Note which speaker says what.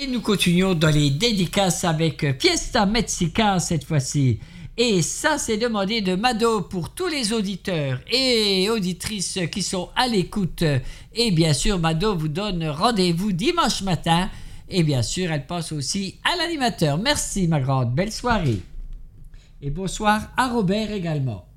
Speaker 1: Et nous continuons dans les dédicaces avec Fiesta Mexica cette fois-ci. Et ça, c'est demandé de Mado pour tous les auditeurs et auditrices qui sont à l'écoute. Et bien sûr, Mado vous donne rendez-vous dimanche matin. Et bien sûr, elle passe aussi à l'animateur. Merci, ma grande. Belle soirée. Et bonsoir à Robert également.